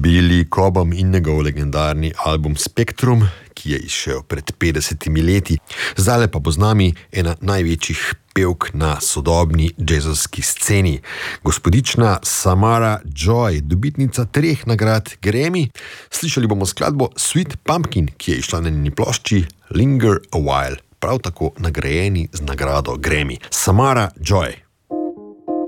Billy Cobham in njegov legendarni album Spectrum, ki je izšel pred 50 leti. Zdaj pa bo z nami ena največjih pevk na sodobni jazzovski sceni. Gospodična Samara Joy, dobitnica 3 nagrad Grammy. Slišali bomo skladbo Sweet Pumpkin, ki je izšla na njeni plošči Linger a While, prav tako nagrajeni z nagrado Grammy. Samara Joy.